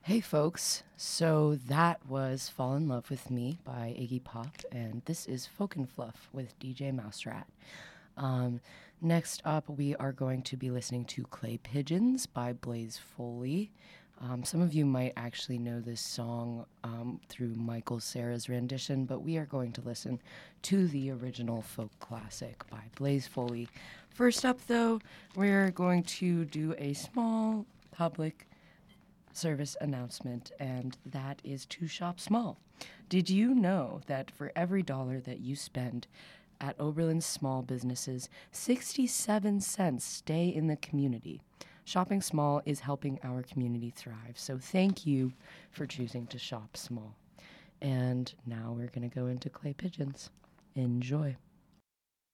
Hey folks, so that was Fall in Love with Me by Iggy Pop, and this is Folk and Fluff with DJ Mouserat. Um, Next up, we are going to be listening to Clay Pigeons by Blaze Foley. Some of you might actually know this song through Michael Cera's rendition, but we are going to listen to the original folk classic by Blaze Foley. First up, though, we're going to do a small public service announcement, and that is to shop small. Did you know that for every dollar that you spend at Oberlin's small businesses, 67 cents stay in the community? Shopping small is helping our community thrive, so thank you for choosing to shop small. And now we're going to go into Clay Pigeons. Enjoy.